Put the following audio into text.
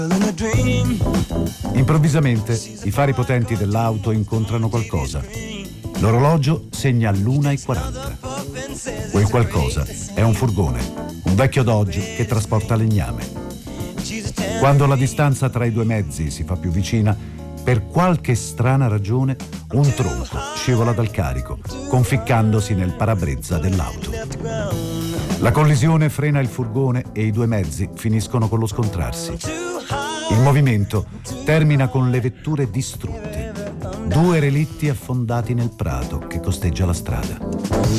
Improvvisamente i fari potenti dell'auto incontrano qualcosa. L'orologio segna l'1:40. Quel qualcosa è un furgone, un vecchio Dodge che trasporta legname. Quando la distanza tra i due mezzi si fa più vicina, per qualche strana ragione, un tronco scivola dal carico, conficcandosi nel parabrezza dell'auto. La collisione frena il furgone e i due mezzi finiscono con lo scontrarsi. Il movimento termina con le vetture distrutte, 2 relitti affondati nel prato che costeggia la strada.